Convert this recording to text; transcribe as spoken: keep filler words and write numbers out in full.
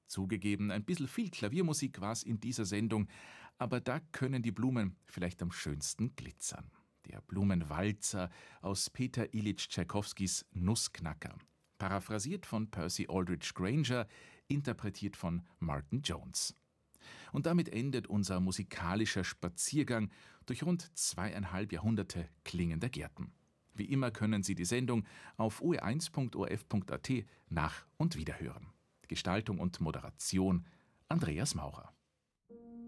Zugegeben, ein bisschen viel Klaviermusik war's in dieser Sendung, aber da können die Blumen vielleicht am schönsten glitzern. Der Blumenwalzer aus Peter Ilyich Tschaikowskis Nussknacker. Paraphrasiert von Percy Aldrich Granger, interpretiert von Martin Jones. Und damit endet unser musikalischer Spaziergang durch rund zweieinhalb Jahrhunderte klingender Gärten. Wie immer können Sie die Sendung auf o e eins punkt o r f punkt a t nach- und wiederhören. Gestaltung und Moderation Andreas Maurer.